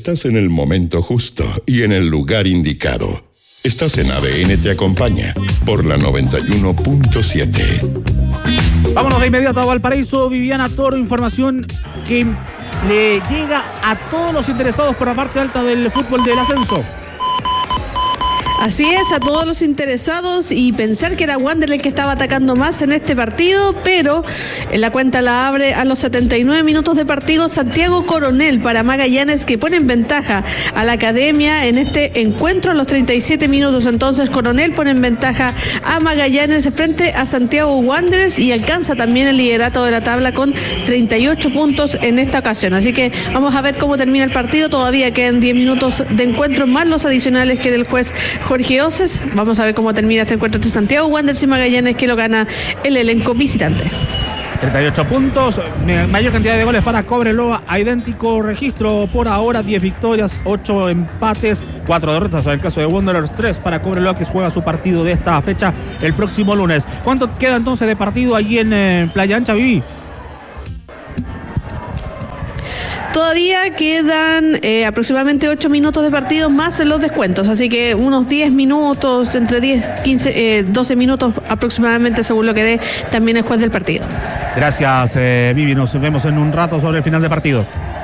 Estás en el momento justo y en el lugar indicado. Estás en ADN Te Acompaña por la 91.7. Vámonos de inmediato a Valparaíso. Viviana Toro, información que le llega a todos los interesados por la parte alta del fútbol del ascenso. Así es, a todos los interesados, y pensar que era Wander el que estaba atacando más en este partido, pero la cuenta la abre a los 79 minutos de partido Santiago Coronel para Magallanes, que pone en ventaja a la Academia en este encuentro a los 37 minutos. Entonces Coronel pone en ventaja a Magallanes frente a Santiago Wanderers y alcanza también el liderato de la tabla con 38 puntos en esta ocasión. Así que vamos a ver cómo termina el partido. Todavía quedan 10 minutos de encuentro más los adicionales que del juez Jorge Oces. Vamos a ver cómo termina este encuentro entre Santiago Wanderers y Magallanes, que lo gana el elenco visitante. 38 puntos, mayor cantidad de goles para Cobreloa, a idéntico registro por ahora, 10 victorias, 8 empates, 4 derrotas en el caso de Wanderers, 3 para Cobreloa, que juega su partido de esta fecha el próximo lunes. ¿Cuánto queda entonces de partido allí en Playa Ancha, Vivi? Todavía quedan aproximadamente 8 minutos de partido más en los descuentos, así que unos 10 minutos, entre 10, 15, 12 minutos aproximadamente, según lo que dé también el juez del partido. Gracias, Vivi, nos vemos en un rato sobre el final del partido.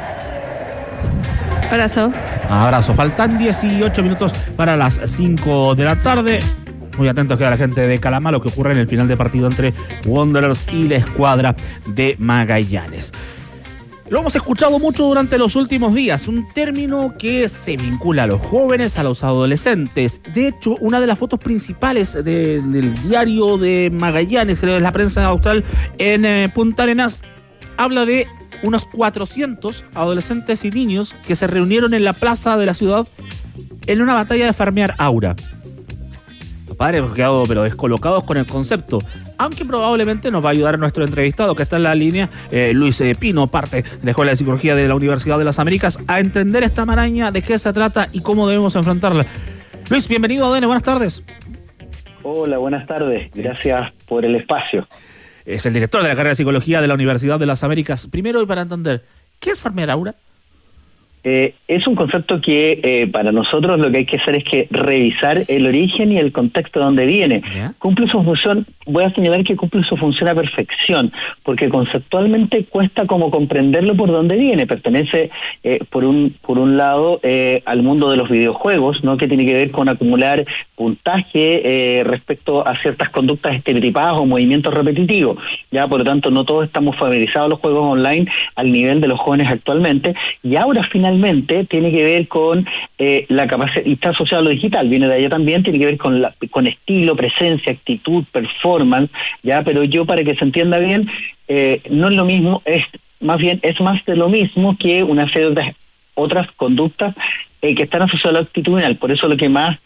Abrazo. Faltan 18 minutos para las 5 de la tarde. Muy atentos queda la gente de Calama lo que ocurre en el final de partido entre Wanderers y la escuadra de Magallanes. Lo hemos escuchado mucho durante los últimos días, un término que se vincula a los jóvenes, a los adolescentes. De hecho, una de las fotos principales del diario de Magallanes, la prensa austral en Punta Arenas, habla de unos 400 adolescentes y niños que se reunieron en la plaza de la ciudad en una batalla de farmear aura. Los padres hemos quedado pero descolocados con el concepto, aunque probablemente nos va a ayudar nuestro entrevistado que está en la línea, Luis Pino, parte de la Escuela de Psicología de la Universidad de las Américas, a entender esta maraña, de qué se trata y cómo debemos enfrentarla. Luis, bienvenido a ADN, buenas tardes. Hola, buenas tardes, gracias por el espacio. Es el director de la carrera de Psicología de la Universidad de las Américas. Primero, y para entender, ¿qué es farmear aura? Es un concepto que para nosotros lo que hay que hacer es que revisar el origen y el contexto de donde viene. ¿Ya? Cumple su función, voy a señalar que cumple su función a perfección, porque conceptualmente cuesta como comprenderlo por dónde viene. Pertenece por un lado al mundo de los videojuegos, ¿no? Que tiene que ver con acumular puntaje respecto a ciertas conductas estereotipadas o movimientos repetitivos. Ya, por lo tanto, no todos estamos familiarizados los juegos online al nivel de los jóvenes actualmente, y ahora finalmente tiene que ver con la capacidad, y está asociado a lo digital, viene de allá también, tiene que ver con estilo, presencia, actitud, performance, ya, pero yo, para que se entienda bien, no es lo mismo, es más de lo mismo que una serie de otras conductas que están asociadas a lo actitudinal. Por eso lo que más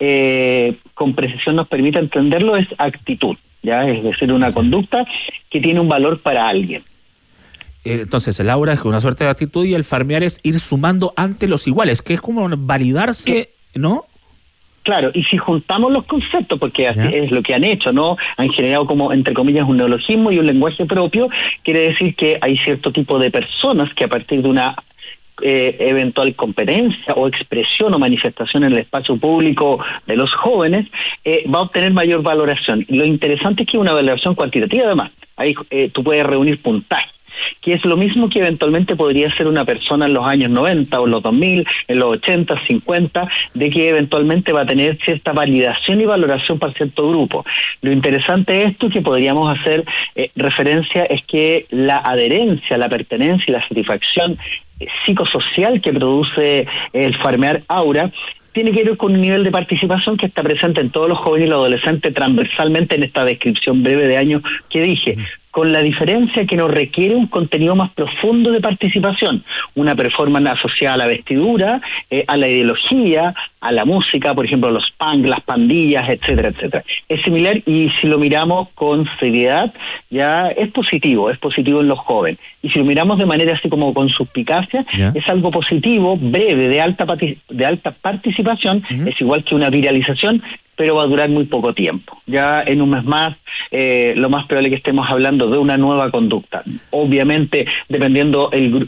con precisión nos permite entenderlo es actitud, ya, es decir, una conducta que tiene un valor para alguien. Entonces el aura es una suerte de actitud y el farmear es ir sumando ante los iguales, que es como validarse, ¿no? Claro, y si juntamos los conceptos, porque así es lo que han hecho, ¿no? Han generado como, entre comillas, un neologismo y un lenguaje propio, quiere decir que hay cierto tipo de personas que a partir de una eventual competencia o expresión o manifestación en el espacio público de los jóvenes, va a obtener mayor valoración. Lo interesante es que es una valoración cuantitativa, además. Ahí tú puedes reunir puntaje, que es lo mismo que eventualmente podría ser una persona en los años 90 o en los 2000, en los 80, 50, de que eventualmente va a tener cierta validación y valoración para cierto grupo. Lo interesante de esto que podríamos hacer referencia es que la adherencia, la pertenencia y la satisfacción psicosocial que produce el farmear aura tiene que ver con un nivel de participación que está presente en todos los jóvenes y los adolescentes transversalmente en esta descripción breve de años que dije, con la diferencia que nos requiere un contenido más profundo de participación, una performance asociada a la vestidura, a la ideología, a la música, por ejemplo, los punk, las pandillas, etcétera, etcétera. Es similar, y si lo miramos con seriedad, ya es positivo en los jóvenes. Y si lo miramos de manera así como con suspicacia, es algo positivo, breve, de alta participación, es igual que una viralización, pero va a durar muy poco tiempo. Ya en un mes más, lo más probable es que estemos hablando de una nueva conducta. Obviamente, dependiendo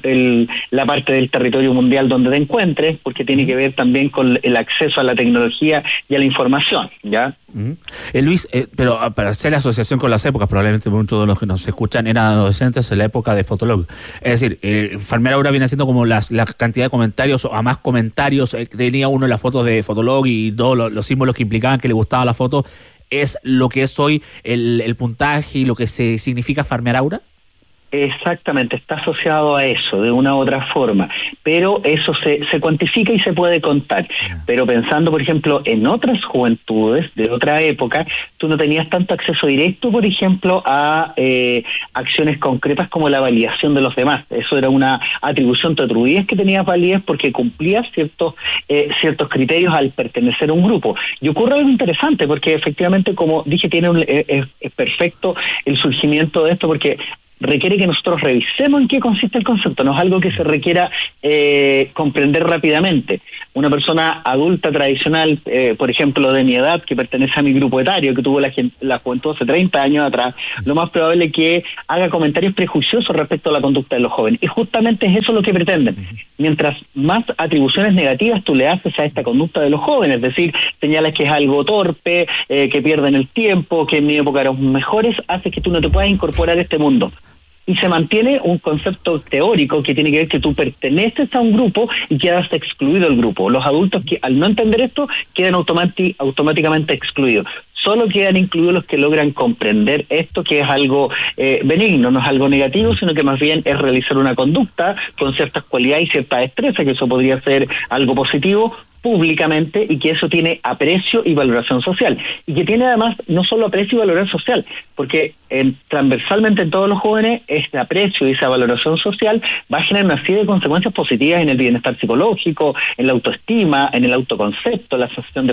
la parte del territorio mundial donde te encuentres, porque tiene que ver también con el acceso a la tecnología y a la información, ¿ya? Luis, pero para hacer la asociación con las épocas, probablemente muchos de los que nos escuchan eran adolescentes en la época de Fotolog. Es decir, Farmer Aura viene haciendo como la cantidad de comentarios, o a más comentarios, tenía uno en la foto de Fotolog y todos los símbolos que implicaban que le gustaba la foto, ¿es lo que es hoy el puntaje y lo que se significa Farmer Aura? Exactamente, está asociado a eso de una u otra forma, pero eso se cuantifica y se puede contar. Pero pensando, por ejemplo, en otras juventudes de otra época, tú no tenías tanto acceso directo, por ejemplo, a acciones concretas como la validación de los demás. Eso era una atribución, te atribuías que tenías validez porque cumplías ciertos criterios al pertenecer a un grupo. Y ocurre algo interesante, porque efectivamente, como dije, es perfecto el surgimiento de esto, porque requiere que nosotros revisemos en qué consiste el concepto, no es algo que se requiera comprender rápidamente. Una persona adulta tradicional, por ejemplo, de mi edad, que pertenece a mi grupo etario, que tuvo la juventud hace 30 años atrás, lo más probable es que haga comentarios prejuiciosos respecto a la conducta de los jóvenes. Y justamente es eso lo que pretenden. Mientras más atribuciones negativas tú le haces a esta conducta de los jóvenes, es decir, señalas que es algo torpe, que pierden el tiempo, que en mi época eran mejores, hace que tú no te puedas incorporar a este mundo. Y se mantiene un concepto teórico que tiene que ver que tú perteneces a un grupo y quedas excluido del grupo. Los adultos que al no entender esto quedan automáticamente excluidos. Solo quedan incluidos los que logran comprender esto, que es algo benigno, no es algo negativo, sino que más bien es realizar una conducta con ciertas cualidades y cierta destreza, que eso podría ser algo positivo públicamente, y que eso tiene aprecio y valoración social, y que tiene además no solo aprecio y valoración social, porque transversalmente en todos los jóvenes este aprecio y esa valoración social va a generar una serie de consecuencias positivas en el bienestar psicológico, en la autoestima, en el autoconcepto, la sensación de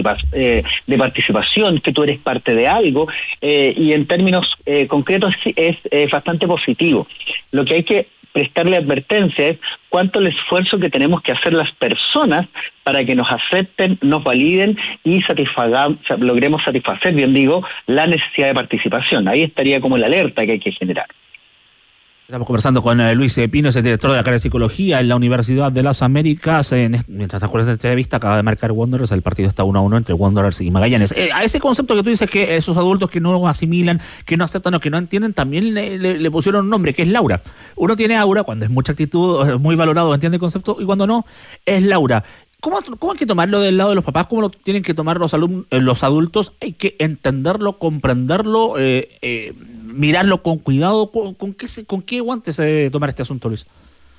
participación, que tú eres parte de algo, y en términos concretos es bastante positivo. Lo que hay que prestarle advertencia es cuánto el esfuerzo que tenemos que hacer las personas para que nos acepten, nos validen y logremos satisfacer, bien digo, la necesidad de participación. Ahí estaría como la alerta que hay que generar. Estamos conversando con Luis Pino, es el director de la carrera de Psicología en la Universidad de las Américas. Mientras te acuerdas de esta entrevista, acaba de marcar Wanderers, el partido está 1-1 entre Wanderers y Magallanes. A ese concepto que tú dices, que esos adultos que no asimilan, que no aceptan o que no entienden, también le pusieron un nombre, que es Laura. Uno tiene aura cuando es mucha actitud, es muy valorado, entiende el concepto, y cuando no, es Laura. ¿Cómo hay que tomarlo del lado de los papás? ¿Cómo lo tienen que tomar los adultos? Hay que entenderlo, comprenderlo, mirarlo con cuidado. ¿Con qué guantes se debe tomar este asunto, Luis?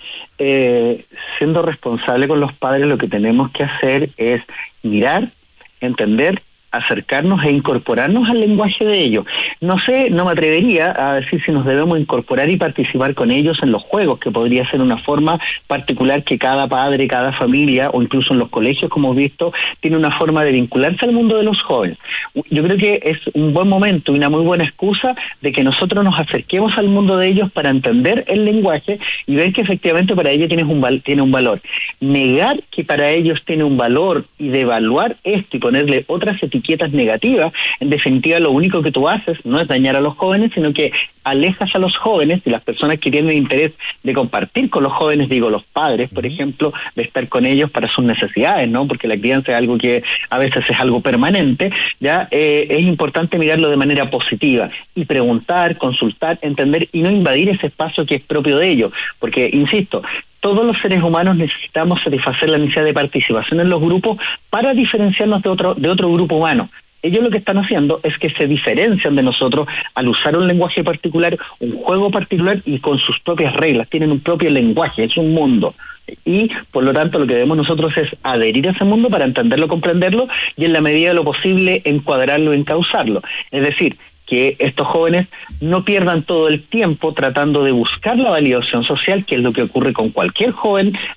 Siendo responsable con los padres, lo que tenemos que hacer es mirar, entender, acercarnos e incorporarnos al lenguaje de ellos. No me atrevería a decir si nos debemos incorporar y participar con ellos en los juegos, que podría ser una forma particular que cada padre, cada familia, o incluso en los colegios, como hemos visto, tiene una forma de vincularse al mundo de los jóvenes. Yo creo que es un buen momento y una muy buena excusa de que nosotros nos acerquemos al mundo de ellos para entender el lenguaje y ver que efectivamente para ellos tiene un valor. Negar que para ellos tiene un valor y devaluar esto y ponerle otras etiquetas negativas, en definitiva lo único que tú haces no es dañar a los jóvenes, sino que alejas a los jóvenes y las personas que tienen interés de compartir con los jóvenes, digo los padres, por ejemplo, de estar con ellos para sus necesidades, ¿no? Porque la crianza es algo que a veces es algo permanente, ya es importante mirarlo de manera positiva y preguntar, consultar, entender y no invadir ese espacio que es propio de ellos, porque insisto, todos los seres humanos necesitamos satisfacer la necesidad de participación en los grupos para diferenciarnos de otro grupo humano. Ellos lo que están haciendo es que se diferencian de nosotros al usar un lenguaje particular, un juego particular y con sus propias reglas. Tienen un propio lenguaje, es un mundo. Y por lo tanto lo que debemos nosotros es adherir a ese mundo para entenderlo, comprenderlo y en la medida de lo posible encuadrarlo y encauzarlo. Es decir, que estos jóvenes no pierdan todo el tiempo tratando de buscar la validación social, que es lo que ocurre con cualquier joven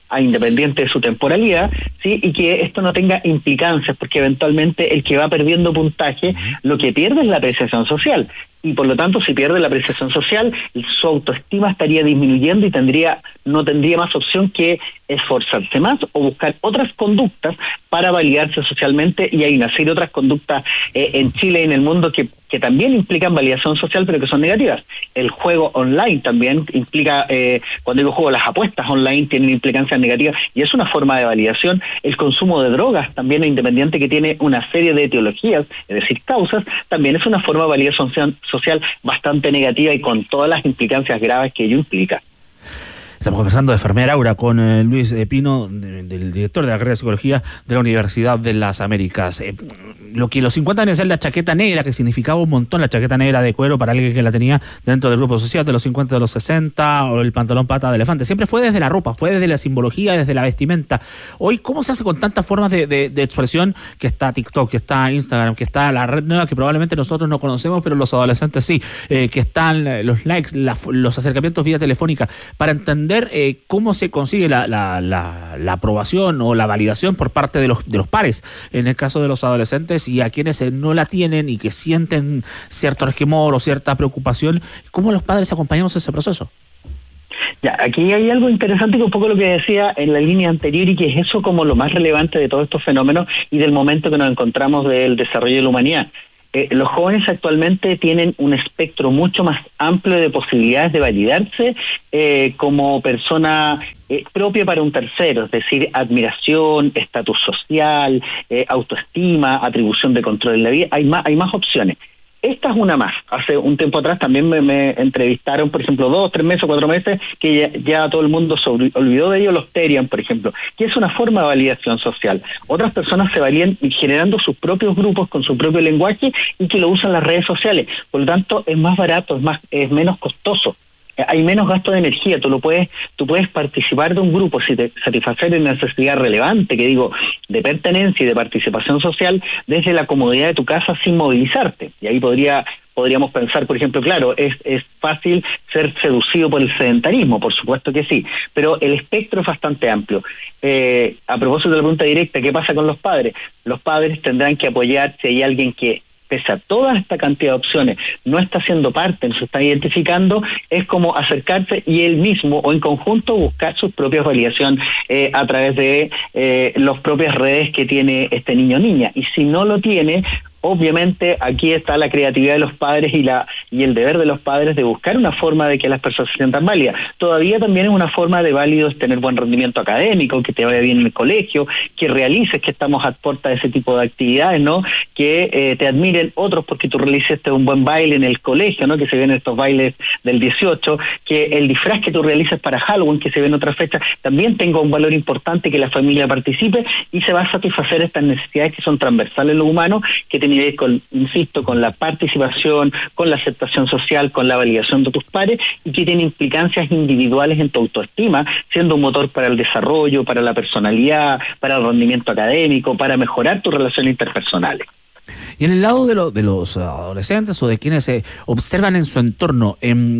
independiente de su temporalidad, ¿sí? Y que esto no tenga implicancias, porque eventualmente el que va perdiendo puntaje, lo que pierde es la apreciación social. Y por lo tanto, si pierde la apreciación social, su autoestima estaría disminuyendo y no tendría más opción que esforzarse más o buscar otras conductas para validarse socialmente, y hay una serie de otras conductas en Chile y en el mundo que también implican validación social, pero que son negativas. El juego online también implica, cuando digo juego, las apuestas online tienen implicancias negativas y es una forma de validación. El consumo de drogas, también independiente que tiene una serie de etiologías, es decir, causas, también es una forma de validación social bastante negativa y con todas las implicancias graves que ello implica. Estamos conversando de Enfermera Aura con Luis Pino, del director de la carrera de Psicología de la Universidad de las Américas. Lo que los 50 años es la chaqueta negra, que significaba un montón, la chaqueta negra de cuero para alguien que la tenía dentro del grupo social de los 50, de los 60, o el pantalón pata de elefante. Siempre fue desde la ropa, fue desde la simbología, desde la vestimenta. Hoy, ¿cómo se hace con tantas formas de expresión? Que está TikTok, que está Instagram, que está la red nueva que probablemente nosotros no conocemos, pero los adolescentes sí, que están los likes, los acercamientos vía telefónica, para entender cómo se consigue la aprobación o la validación por parte de los pares, en el caso de los adolescentes, y a quienes no la tienen y que sienten cierto resquemor o cierta preocupación. ¿Cómo los padres acompañamos ese proceso? Ya, aquí hay algo interesante, que un poco lo que decía en la línea anterior, y que es eso como lo más relevante de todos estos fenómenos y del momento que nos encontramos del desarrollo de la humanidad. Los jóvenes actualmente tienen un espectro mucho más amplio de posibilidades de validarse como persona propia para un tercero, es decir, admiración, estatus social, autoestima, atribución de control en la vida. Hay más opciones. Esta es una más. Hace un tiempo atrás también me entrevistaron, por ejemplo, 2, 3 meses, 4 meses, que ya todo el mundo se olvidó de ello, los Terian, por ejemplo, que es una forma de validación social. Otras personas se valían generando sus propios grupos con su propio lenguaje y que lo usan las redes sociales. Por lo tanto, es más barato, es menos costoso. Hay menos gasto de energía, tú puedes participar de un grupo, satisfacer una necesidad relevante, que digo, de pertenencia y de participación social desde la comodidad de tu casa sin movilizarte. Y ahí podríamos pensar, por ejemplo, claro, es fácil ser seducido por el sedentarismo, por supuesto que sí, pero el espectro es bastante amplio. A propósito de la pregunta directa, ¿qué pasa con los padres? Los padres tendrán que apoyar si hay alguien que, pese a toda esta cantidad de opciones, no está siendo parte, no se está identificando, es como acercarse y él mismo o en conjunto buscar su propia validación a través de las propias redes que tiene este niño o niña. Y si no lo tiene, obviamente aquí está la creatividad de los padres y el deber de los padres de buscar una forma de que las personas se sientan válidas. Todavía también es una forma de válido es tener buen rendimiento académico, que te vaya bien en el colegio, que realices, que estamos a puerta de ese tipo de actividades, ¿no? Que te admiren otros porque tú realizaste un buen baile en el colegio, ¿no? Que se ven estos bailes del 18, que el disfraz que tú realices para Halloween, que se ve en otra fecha, también tenga un valor importante, que la familia participe, y se va a satisfacer estas necesidades que son transversales en lo humano, que tiene que ver con, insisto, con la participación, con la aceptación social, con la validación de tus pares, y que tiene implicancias individuales en tu autoestima, siendo un motor para el desarrollo, para la personalidad, para el rendimiento académico, para mejorar tus relaciones interpersonales. Y en el lado de los adolescentes o de quienes se observan en su entorno,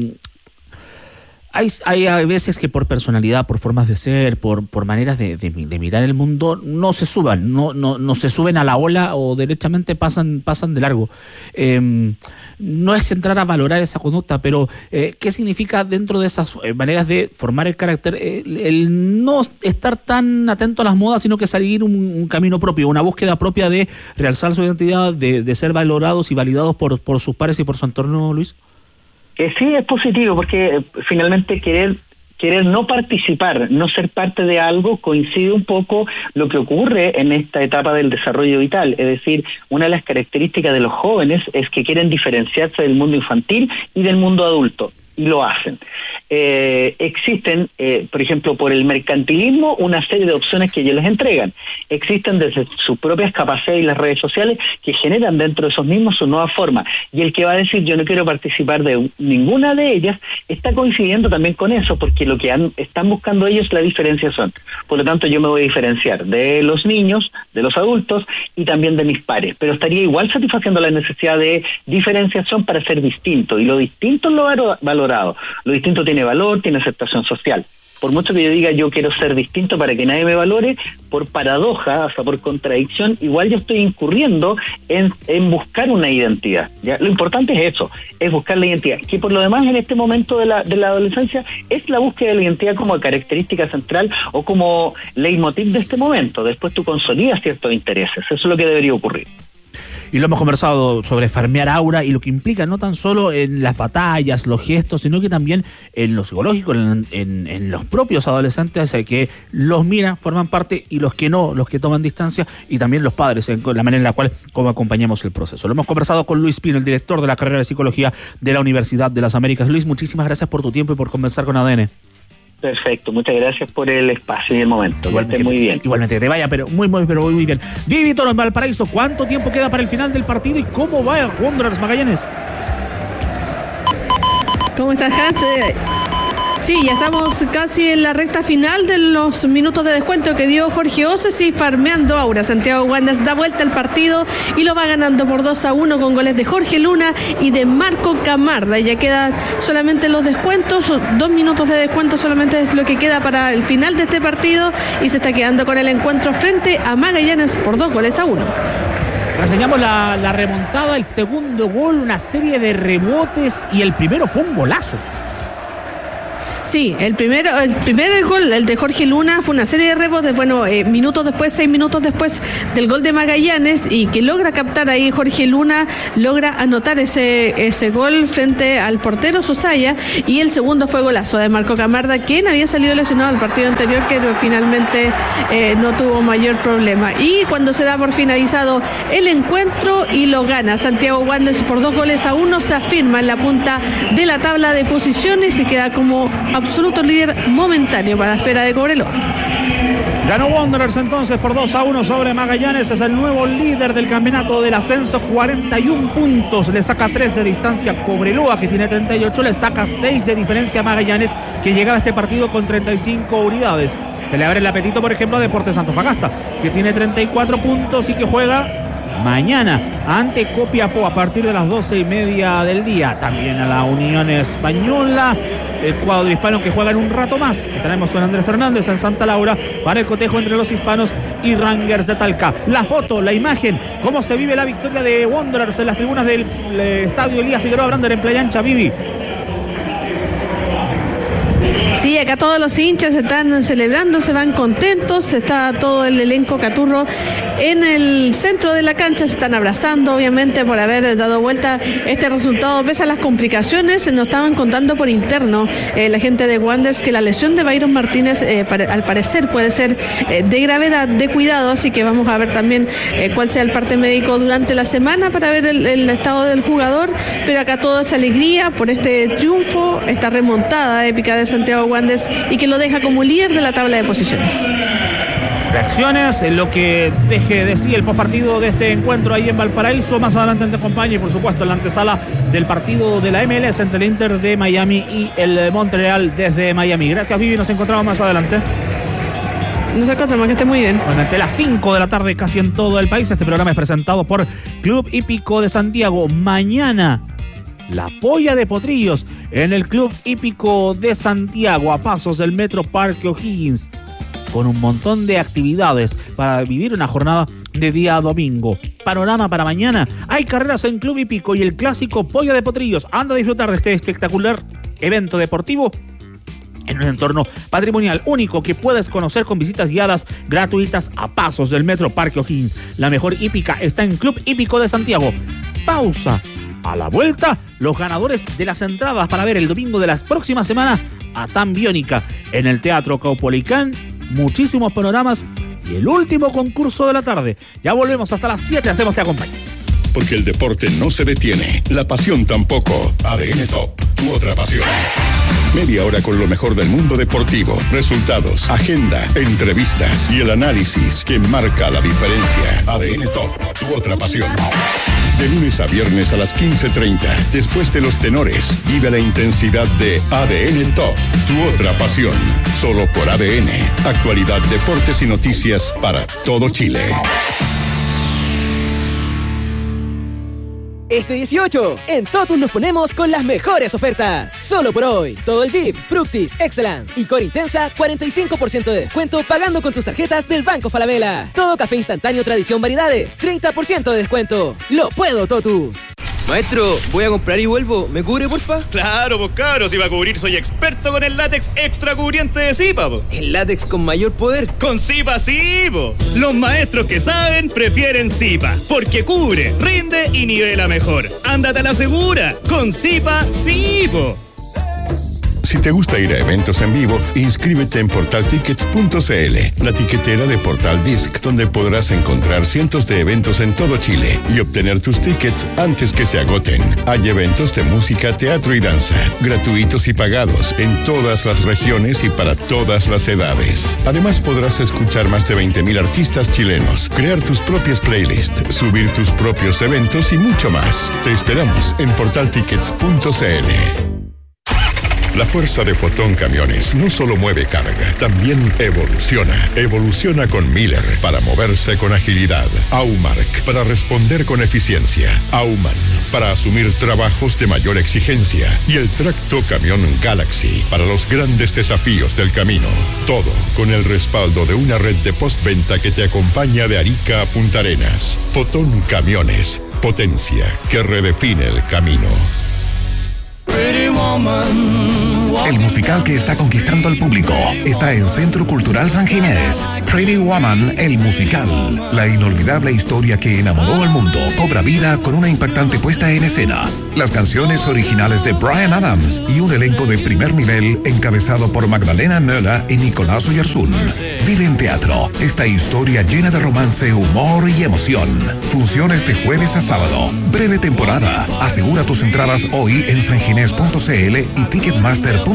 hay a veces que por personalidad, por formas de ser, por maneras de mirar el mundo, no se se suben a la ola o derechamente pasan de largo. No es entrar a valorar esa conducta, pero ¿qué significa dentro de esas maneras de formar el carácter el no estar tan atento a las modas, sino que seguir un camino propio, una búsqueda propia de realzar su identidad, de ser valorados y validados por sus pares y por su entorno, Luis? Sí, es positivo, porque finalmente querer no participar, no ser parte de algo, coincide un poco lo que ocurre en esta etapa del desarrollo vital. Es decir, una de las características de los jóvenes es que quieren diferenciarse del mundo infantil y del mundo adulto, y lo hacen. Existen, por ejemplo, por el mercantilismo, una serie de opciones que ellos les entregan. Existen desde sus propias capacidades y las redes sociales que generan dentro de esos mismos su nueva forma. Y el que va a decir yo no quiero participar de ninguna de ellas, está coincidiendo también con eso, porque lo que están buscando ellos es la diferenciación. Por lo tanto, yo me voy a diferenciar de los niños, de los adultos y también de mis pares. Pero estaría igual satisfaciendo la necesidad de diferenciación para ser distinto. Y lo distinto es lo valorado. Lo distinto tiene valor, tiene aceptación social. por mucho que yo diga yo quiero ser distinto para que nadie me valore, por paradoja, o sea, por contradicción, igual yo estoy incurriendo en buscar una identidad. ¿Ya? Lo importante es eso, es buscar la identidad, que por lo demás en este momento de la adolescencia es la búsqueda de la identidad como característica central o como leitmotiv de este momento. Después tú consolidas ciertos intereses, eso es lo que debería ocurrir. Y lo hemos conversado sobre farmear aura y lo que implica no tan solo en las batallas, los gestos, sino que también en lo psicológico, en los propios adolescentes que los miran, forman parte, y los que no, los que toman distancia, y también los padres, en la manera en la cual como acompañamos el proceso. Lo hemos conversado con Luis Pino, el director de la carrera de Psicología de la Universidad de las Américas. Luis, muchísimas gracias por tu tiempo y por conversar con ADN. Perfecto, muchas gracias por el espacio y el momento. Igualmente, muy bien. Igualmente, que te vaya, pero muy bien. Vivi Toro en Valparaíso, ¿cuánto tiempo queda para el final del partido y cómo va Wanderers Magallanes? ¿Cómo estás, Hans? Sí, ya estamos casi en la recta final de los minutos de descuento que dio Jorge Oces y farmeando aura. Santiago Wanderers da vuelta al partido y lo va ganando por 2-1 con goles de Jorge Luna y de Marco Camarda. Ya quedan solamente los descuentos, 2 minutos de descuento solamente es lo que queda para el final de este partido y se está quedando con el encuentro frente a Magallanes por 2-1. Reseñamos la remontada, el segundo gol, una serie de rebotes y el primero fue un golazo. Sí, el primer gol, el de Jorge Luna, fue una serie de rebotes, 6 minutos después del gol de Magallanes, y que logra captar ahí Jorge Luna, logra anotar ese gol frente al portero Sosaya, y el segundo fue golazo de Marco Camarda, quien había salido lesionado al partido anterior, que finalmente no tuvo mayor problema. Y cuando se da por finalizado el encuentro y lo gana Santiago Wanderers por 2-1, se afirma en la punta de la tabla de posiciones y queda como absoluto líder momentáneo para la espera de Cobreloa. Ganó Wanderers entonces por 2-1 sobre Magallanes, es el nuevo líder del campeonato del ascenso, 41 puntos, le saca 3 de distancia a Cobreloa, que tiene 38, le saca 6 de diferencia a Magallanes, que llegaba a este partido con 35 unidades. Se le abre el apetito, por ejemplo, a Deportes Antofagasta, que tiene 34 puntos y que juega mañana ante Copiapó a partir de las 12:30 del día. También a la Unión Española, el cuadro hispano que juega en un rato más. Estaremos con Andrés Fernández en Santa Laura para el cotejo entre los hispanos y Rangers de Talca. La foto, la imagen, cómo se vive la victoria de Wanderers en las tribunas del estadio Elías Figueroa Brander en Playa Ancha. Vivi. Sí, acá todos los hinchas se están celebrando, se van contentos, está todo el elenco caturro en el centro de la cancha, se están abrazando, obviamente, por haber dado vuelta este resultado, pese a las complicaciones. Nos estaban contando por interno la gente de Wanderers que la lesión de Byron Martínez al parecer puede ser de gravedad, de cuidado, así que vamos a ver también cuál sea el parte médico durante la semana para ver el estado del jugador, pero acá todo es alegría por este triunfo, esta remontada épica de Santiago Wanderers y que lo deja como líder de la tabla de posiciones. Reacciones en lo que deje de sí el postpartido de este encuentro ahí en Valparaíso. Más adelante te acompaña y por supuesto en la antesala del partido de la MLS entre el Inter de Miami y el de Montreal desde Miami. Gracias, Vivi, nos encontramos más adelante. Nos encontramos, que esté muy bien. Bueno, ante las 5 de la tarde casi en todo el país. Este programa es presentado por Club Hípico de Santiago. Mañana la polla de potrillos en el Club Hípico de Santiago, a pasos del Metro Parque O'Higgins, con un montón de actividades para vivir una jornada de día domingo. Panorama para mañana: hay carreras en Club Hípico y el clásico Polla de Potrillos. Anda a disfrutar de este espectacular evento deportivo en un entorno patrimonial único que puedes conocer con visitas guiadas gratuitas a pasos del Metro Parque O'Higgins. La mejor hípica está en Club Hípico de Santiago. Pausa. A la vuelta, los ganadores de las entradas para ver el domingo de la próxima semana a Tan Biónica en el Teatro Caupolicán. Muchísimos panoramas y el último concurso de la tarde. Ya volvemos hasta las 7, hacemos Te Acompaña. Porque el deporte no se detiene, la pasión tampoco. ADN Top, tu otra pasión. Media hora con lo mejor del mundo deportivo, resultados, agenda, entrevistas y el análisis que marca la diferencia. ADN Top, tu otra pasión. De lunes a viernes a las 15:30, después de los tenores, vive la intensidad de ADN Top, tu otra pasión. Solo por ADN, actualidad, deportes y noticias para todo Chile. Este 18, en Totus nos ponemos con las mejores ofertas. Solo por hoy, todo el VIP, Fructis, Excellence y Core Intensa, 45% de descuento pagando con tus tarjetas del Banco Falabella. Todo café instantáneo Tradición Variedades, 30% de descuento. ¡Lo puedo, Totus! Maestro, voy a comprar y vuelvo. ¿Me cubre, porfa? Claro, pues cabros, si va a cubrir soy experto con el látex extra cubriente de Zipa, po. ¿El látex con mayor poder? Con Zipa sí, po. Los maestros que saben prefieren Zipa, porque cubre, rinde y nivela mejor. Ándate a la segura, con Zipa sí, po. Si te gusta ir a eventos en vivo, inscríbete en portaltickets.cl, la tiquetera de Portal Disc, donde podrás encontrar cientos de eventos en todo Chile y obtener tus tickets antes que se agoten. Hay eventos de música, teatro y danza, gratuitos y pagados en todas las regiones y para todas las edades. Además, podrás escuchar más de 20.000 artistas chilenos, crear tus propias playlists, subir tus propios eventos y mucho más. Te esperamos en portaltickets.cl. La fuerza de Fotón Camiones no solo mueve carga, también evoluciona. Evoluciona con Miller para moverse con agilidad. Aumark para responder con eficiencia. Auman para asumir trabajos de mayor exigencia. Y el Tracto Camión Galaxy para los grandes desafíos del camino. Todo con el respaldo de una red de postventa que te acompaña de Arica a Punta Arenas. Fotón Camiones, potencia que redefine el camino. El musical que está conquistando al público está en Centro Cultural San Ginés. Pretty Woman, el musical. La inolvidable historia que enamoró al mundo cobra vida con una impactante puesta en escena. Las canciones originales de Bryan Adams y un elenco de primer nivel encabezado por Magdalena Möller y Nicolás Oyarzún. Vive en teatro esta historia llena de romance, humor y emoción. Funciones de jueves a sábado. Breve temporada. Asegura tus entradas hoy en sanginés.cl y ticketmaster.cl.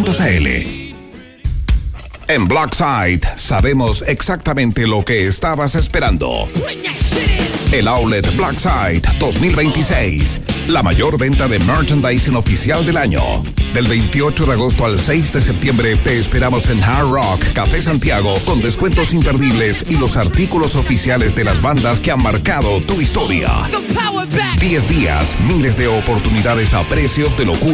En Blackside sabemos exactamente lo que estabas esperando. El Outlet Blackside 2026. La mayor venta de merchandising oficial del año. Del 28 de agosto al 6 de septiembre te esperamos en Hard Rock Café Santiago con descuentos imperdibles y los artículos oficiales de las bandas que han marcado tu historia. 10 días, miles de oportunidades a precios de locura.